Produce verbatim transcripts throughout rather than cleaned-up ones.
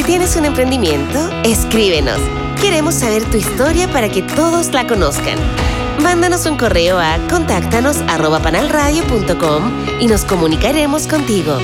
Si tienes un emprendimiento, escríbenos. Queremos saber tu historia para que todos la conozcan. Mándanos un correo a contáctanos arroba panalradio punto com y nos comunicaremos contigo.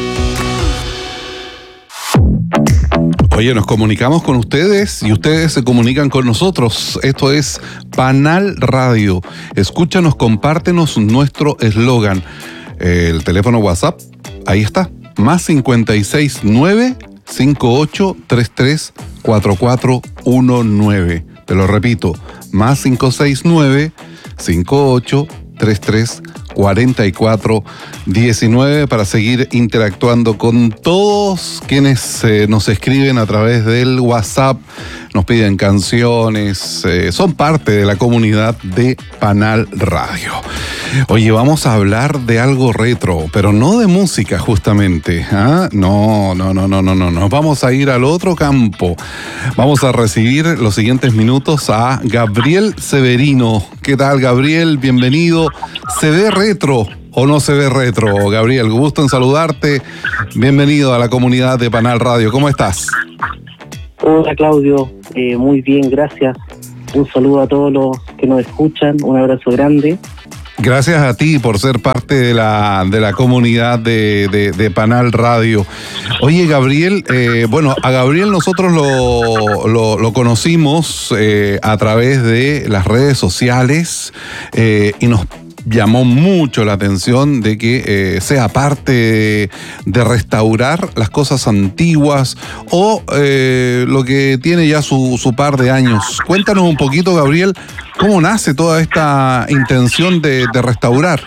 Oye, nos comunicamos con ustedes y ustedes se comunican con nosotros. Esto es Panal Radio. Escúchanos, compártenos nuestro eslogan. El teléfono WhatsApp, ahí está, más cincuenta y seis nueve, cincuenta y ocho, treinta y tres, cuarenta y cuatro diecinueve. Te lo repito, más cincuenta y seis nueve, cincuenta y ocho, treinta y tres, cuarenta y cuatro diecinueve para seguir interactuando con todos quienes eh, nos escriben a través del WhatsApp, nos piden canciones, eh, son parte de la comunidad de Panal Radio. Oye, vamos a hablar de algo retro, pero no de música justamente. ¿Ah? No, no, no, no, no, no. Nos vamos a ir al otro campo. Vamos a recibir los siguientes minutos a Gabriel Severino. ¿Qué tal, Gabriel? Bienvenido. ¿Se ve retro o no se ve retro? Gabriel, gusto en saludarte. Bienvenido a la comunidad de Panal Radio. ¿Cómo estás? Hola, Claudio. Eh, muy bien, gracias. Un saludo a todos los que nos escuchan. Un abrazo grande. Gracias a ti por ser parte de la de la comunidad de, de, de Panal Radio. Oye, Gabriel, eh, bueno, a Gabriel nosotros lo, lo, lo conocimos eh, a través de las redes sociales eh, y nos llamó mucho la atención de que eh, sea parte de, de restaurar las cosas antiguas o eh, lo que tiene ya su, su par de años. Cuéntanos un poquito, Gabriel, ¿cómo nace toda esta intención de, de restaurar?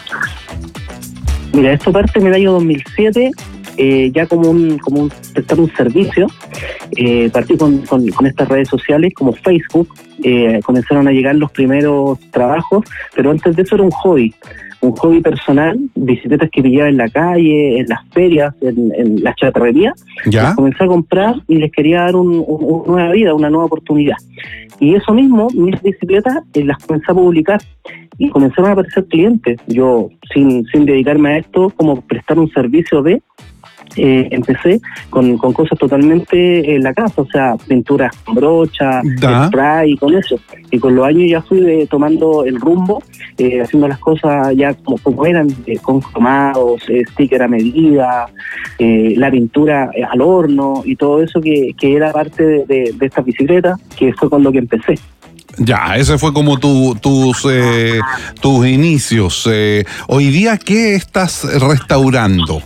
Mira, esto parte en el año dos mil siete, eh, ya como un, como un, prestar un servicio. Eh, partí con, con, con estas redes sociales como Facebook. Eh, comenzaron a llegar los primeros trabajos, pero antes de eso era un hobby, un hobby personal, bicicletas que pillaba en la calle, en las ferias, en, en la chatarrería. ¿Ya? Las comencé a comprar y les quería dar un, un, una nueva vida, una nueva oportunidad. Y eso mismo, mis bicicletas, eh, las comencé a publicar y comenzaron a aparecer clientes. Yo, sin, sin dedicarme a esto, como prestar un servicio de... Eh, empecé con, con cosas totalmente en la casa, o sea, pinturas con brocha, Da. spray y con eso. Y con los años ya fui de, tomando el rumbo, eh, haciendo las cosas ya como, como eran, eh, con cromados, eh, sticker a medida, eh, la pintura eh, al horno y todo eso que, que era parte de, de, de esta bicicleta, que fue con lo que empecé. Ya, ese fue como tu, tus, eh, tus inicios. Eh, hoy día, ¿qué estás restaurando?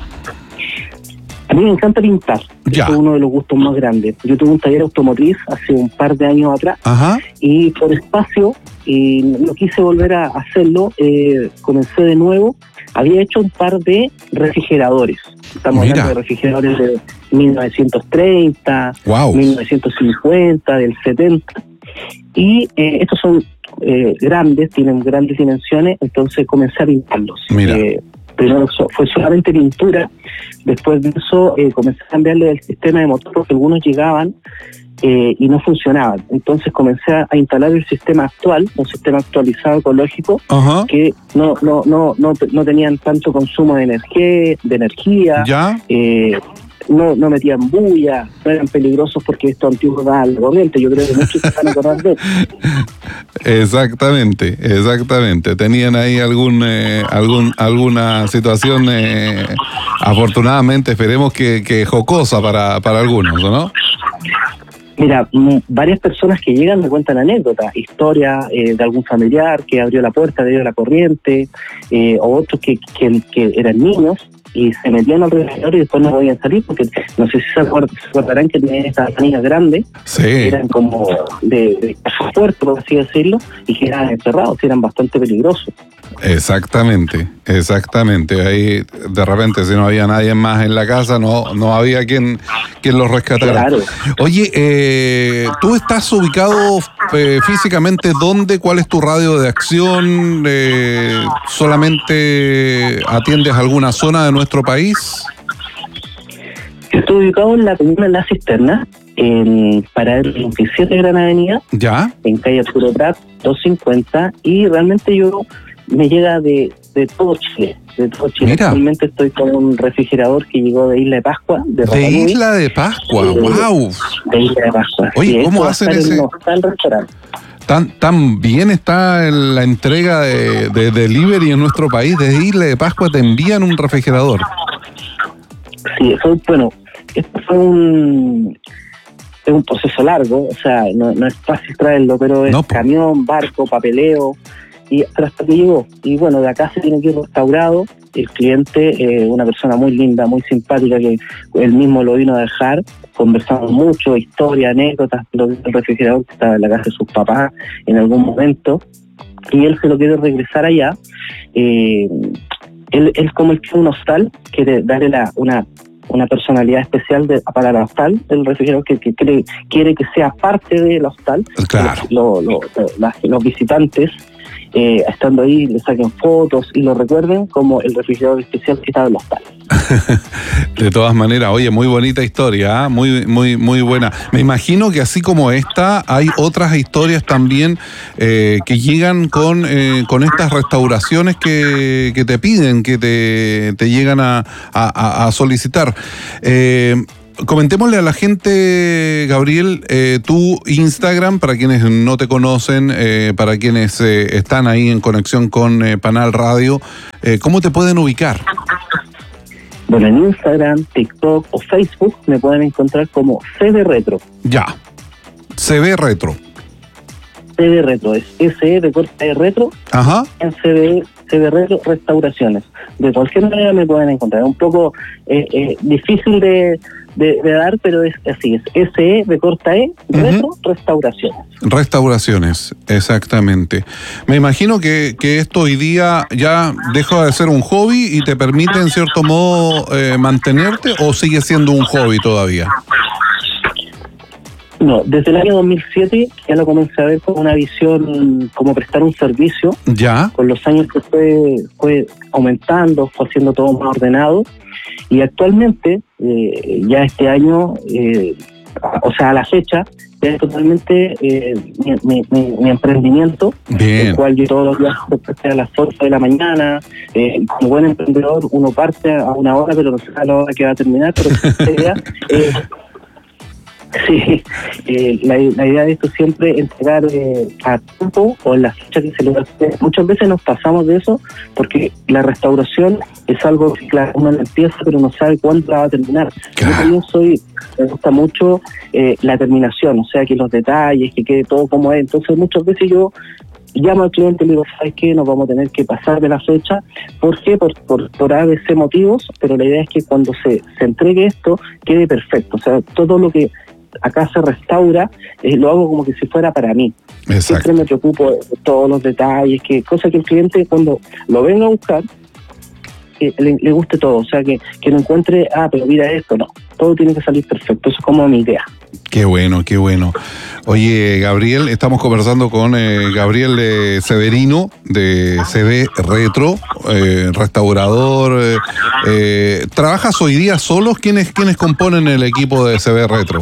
A mí me encanta pintar, Ya. es uno de los gustos más grandes. Yo tuve un taller automotriz hace un par de años atrás. Ajá. Y por espacio, y no quise volver a hacerlo, eh, comencé de nuevo. Había hecho un par de refrigeradores. Estamos Mira. hablando de refrigeradores de mil novecientos treinta, Wow. mil novecientos cincuenta, del setenta. Y eh, estos son eh, grandes, tienen grandes dimensiones, entonces comencé a pintarlos. Mira. Eh, primero so, fue solamente pintura, después de eso eh, comencé a cambiarle el sistema de motor porque algunos llegaban eh, y no funcionaban. Entonces comencé a, a instalar el sistema actual, un sistema actualizado ecológico, Ajá. que no no no no no tenían tanto consumo de energía, de energía, Ya. eh, no no metían bulla, no eran peligrosos porque esto antiguo da la corriente. Yo creo que muchos se van a acordar de eso. Exactamente, exactamente. Tenían ahí algún, eh, algún, alguna situación, eh, afortunadamente, esperemos que, que jocosa para, para algunos, ¿no? Mira, m- varias personas que llegan me cuentan anécdotas, historias eh, de algún familiar que abrió la puerta, le dio la corriente, eh, o otros que, que, que eran niños y se metían al refrigerador y después no podían salir porque no sé si se, acuerdan, se acordarán que tenían estas manillas grandes, Sí. que eran como de, de caja fuerte, por así decirlo, y que eran encerrados, eran bastante peligrosos. Exactamente, exactamente. Ahí de repente si no había nadie más en la casa, no, no había quien, quien los rescatara. Claro. Oye, eh, ¿tú estás ubicado eh, físicamente dónde? ¿Cuál es tu radio de acción? Eh, ¿Solamente atiendes alguna zona de nuestro país? Estoy ubicado en la comuna de La Cisterna, en Paradero veintisiete Gran Avenida, ¿Ya? en calle Arturo Prat, doscientos cincuenta, y realmente yo me llega de, de todo Chile, de todo Chile. Mira. Actualmente estoy con un refrigerador que llegó de Isla de Pascua. De, de Isla de Pascua, de, wow. De Isla de Pascua. Oye, sí, ¿cómo hacen ese? Restaurante. Tan, tan bien está la entrega de, de delivery en nuestro país. Desde Isla de Pascua te envían un refrigerador. Sí, eso, bueno, esto fue un, es un proceso largo, o sea, no, no es fácil traerlo, pero es no, camión, barco, papeleo, y hasta que llegó. Y bueno, de acá se tiene que ir restaurado. El cliente, eh, una persona muy linda, muy simpática, que él mismo lo vino a dejar. Conversamos mucho, historia, anécdotas, lo del refrigerador que estaba en la casa de sus papás en algún momento, y él se lo quiere regresar allá. Eh, él es como el que un hostal, quiere darle la, una, una personalidad especial de, para el hostal, el refrigerador que, que quiere, quiere que sea parte del hostal. Claro. Lo, lo, lo, los visitantes, eh, estando ahí, le saquen fotos y lo recuerden como el refrigerador especial que estaba en el hostal. De todas maneras, oye, muy bonita historia, ¿eh? muy, muy, muy buena. Me imagino que así como esta, hay otras historias también eh, que llegan con, eh, con estas restauraciones que, que te piden, que te, te llegan a, a, a solicitar. Eh, Comentémosle a la gente, Gabriel, eh, tu Instagram, para quienes no te conocen, eh, para quienes eh, están ahí en conexión con eh, Panal Radio, eh, ¿cómo te pueden ubicar? Bueno, en Instagram, TikTok o Facebook me pueden encontrar como C B Retro. Ya, C B Retro. C B Retro, es S E de corta de retro. Ajá. En C B, C B Retro Restauraciones. De cualquier manera me pueden encontrar. Es un poco eh, eh, difícil de, de, de dar, pero es así, es S E de corta E, Retro uh-huh. Restauraciones. Restauraciones, exactamente. Me imagino que, que esto hoy día ya deja de ser un hobby y te permite en cierto modo eh, mantenerte, ¿o sigue siendo un hobby todavía? No, desde el año dos mil siete ya lo comencé a ver con una visión como prestar un servicio. Ya. Con los años que fue, fue aumentando, fue haciendo todo más ordenado. Y actualmente, eh, ya este año, eh, o sea, a la fecha, ya es totalmente eh, mi, mi, mi, mi emprendimiento. Bien. El cual yo todos los días a las ocho de la mañana. Eh, como buen emprendedor, uno parte a una hora, pero no sé a la hora que va a terminar. Pero idea, eh, sí, eh, la, la idea de esto es siempre entregar eh, a tiempo o en la fecha que se le hace. Muchas veces nos pasamos de eso porque la restauración es algo que, claro, uno la empieza pero no sabe cuándo la va a terminar. Claro. Yo también soy, me gusta mucho eh, la terminación, o sea, que los detalles, que quede todo como es. Entonces muchas veces yo llamo al cliente y le digo, ¿sabes qué? Nos vamos a tener que pasar de la fecha. ¿Por qué? Por, por, por A B C motivos, pero la idea es que cuando se, se entregue esto quede perfecto. O sea, todo lo que acá se restaura, eh, lo hago como que si fuera para mí. Exacto. Siempre me preocupo de todos los detalles, que cosa que el cliente cuando lo venga a buscar, que le, le guste todo, o sea, que, que no encuentre, ah, pero mira esto, no, todo tiene que salir perfecto, eso es como mi idea. Qué bueno, qué bueno. Oye, Gabriel, estamos conversando con eh, Gabriel eh, Severino de C B Retro, eh, restaurador. Eh, eh, ¿Trabajas hoy día solos? ¿Quiénes, quiénes componen el equipo de C B Retro?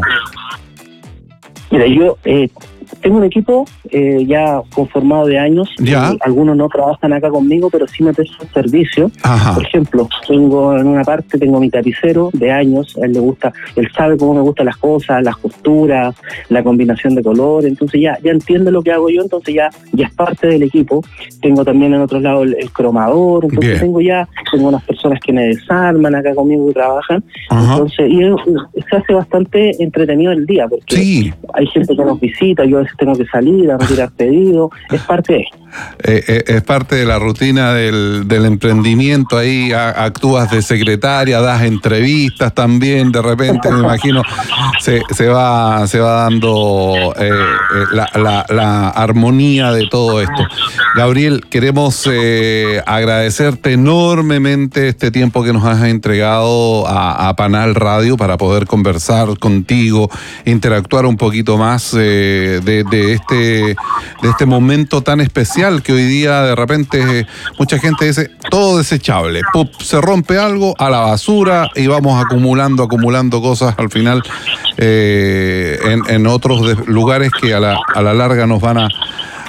Mira, yo eh, tengo un equipo eh, ya conformado de años. ¿Ya? Eh, algunos no trabajan acá conmigo, pero sí me prestan servicio. Ajá. Por ejemplo, tengo en una parte, tengo mi tapicero de años. A él le gusta, él sabe cómo me gustan las cosas, las costuras, la combinación de color. Entonces ya, ya entiende lo que hago yo, entonces ya, ya es parte del equipo. Tengo también en otro lado el, el cromador. Entonces Bien. tengo ya, tengo unas personas que me desarman acá conmigo y trabajan. Ajá. Entonces, y es, se hace bastante entretenido el día, porque sí. hay gente que nos visita, yo a veces tengo que salir a retirar pedidos, es parte de eh, eh, es parte de la rutina del, del emprendimiento. Ahí a, actúas de secretaria, das entrevistas también, de repente me imagino se, se va se va dando eh, la, la, la armonía de todo esto. Gabriel, queremos eh, agradecerte enormemente este tiempo que nos has entregado a, a Panal Radio para poder conversar contigo, interactuar un poquito más eh, de, de este de este momento tan especial que hoy día de repente mucha gente dice todo desechable, Pup, se rompe algo a la basura y vamos acumulando, acumulando cosas al final eh, en, en otros de, lugares que a la, a la larga nos van a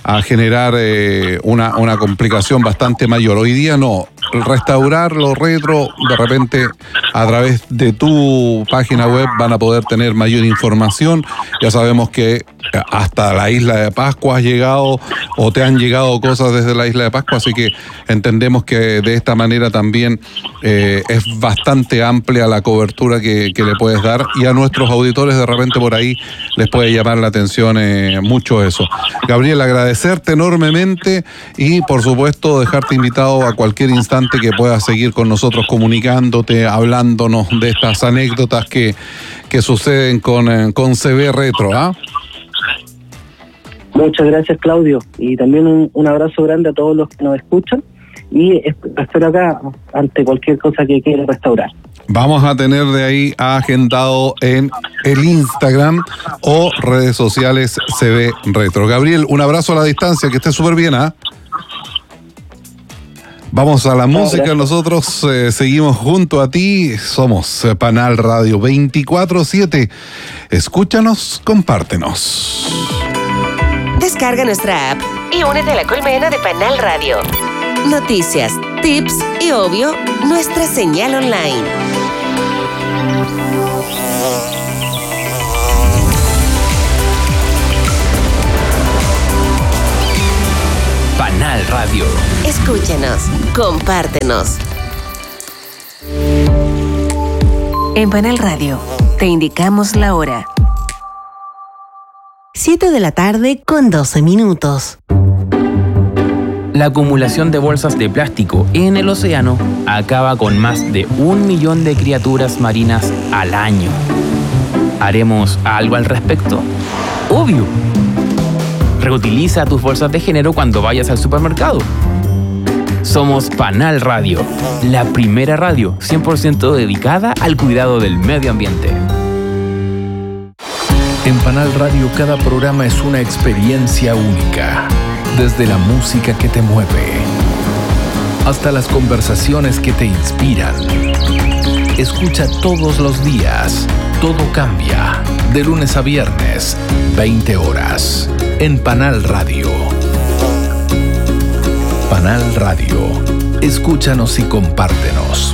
a generar eh, una, una complicación bastante mayor. Hoy día no, restaurar lo retro, de repente a través de tu página web van a poder tener mayor información. Ya sabemos que hasta la isla de Pascua has llegado o te han llegado cosas desde la isla de Pascua, así que entendemos que de esta manera también eh, es bastante amplia la cobertura que, que le puedes dar, y a nuestros auditores de repente por ahí les puede llamar la atención eh, mucho eso. Gabriel, agradecerte enormemente y por supuesto dejarte invitado a cualquier instante que puedas seguir con nosotros comunicándote, hablándonos de estas anécdotas que, que suceden con, eh, con C B Retro, ¿ah? Muchas gracias, Claudio, y también un, un abrazo grande a todos los que nos escuchan, y espero acá ante cualquier cosa que quiera restaurar. Vamos a tener de ahí agendado en el Instagram o redes sociales C B Retro. Gabriel, un abrazo a la distancia, que estés súper bien, ¿ah? ¿eh? Vamos a la música, nosotros eh, seguimos junto a ti, somos eh, Panal Radio veinticuatro siete. Escúchanos, compártenos. Descarga nuestra app y únete a la colmena de Panal Radio. Noticias, tips y, obvio, nuestra señal online. Panal Radio. Escúchanos, compártenos. En Panal Radio te indicamos la hora. siete de la tarde con doce minutos. La acumulación de bolsas de plástico en el océano acaba con más de un millón de criaturas marinas al año. ¿Haremos algo al respecto? Obvio. Reutiliza tus bolsas de género cuando vayas al supermercado. Somos Panal Radio, la primera radio cien por ciento dedicada al cuidado del medio ambiente. En Panal Radio cada programa es una experiencia única. Desde la música que te mueve hasta las conversaciones que te inspiran. Escucha todos los días. Todo cambia. De lunes a viernes, veinte horas. En Panal Radio. Panal Radio. Escúchanos y compártenos.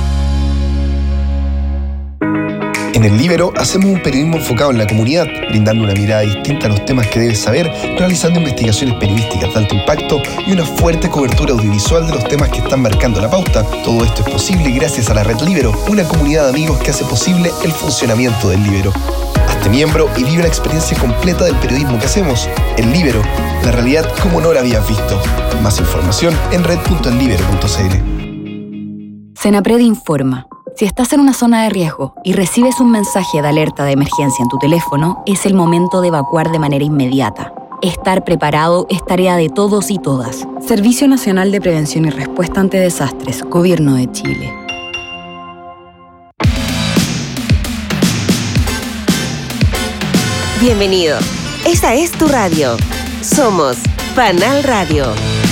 En El Líbero hacemos un periodismo enfocado en la comunidad, brindando una mirada distinta a los temas que debes saber, realizando investigaciones periodísticas de alto impacto y una fuerte cobertura audiovisual de los temas que están marcando la pauta. Todo esto es posible gracias a la Red Líbero, una comunidad de amigos que hace posible el funcionamiento del Líbero. Hazte miembro y vive la experiencia completa del periodismo que hacemos. El Líbero, la realidad como no la habías visto. Más información en red punto el líbero punto c l. Senapred informa. Si estás en una zona de riesgo y recibes un mensaje de alerta de emergencia en tu teléfono, es el momento de evacuar de manera inmediata. Estar preparado es tarea de todos y todas. Servicio Nacional de Prevención y Respuesta ante Desastres, Gobierno de Chile. Bienvenido. Esta es tu radio. Somos Panal Radio.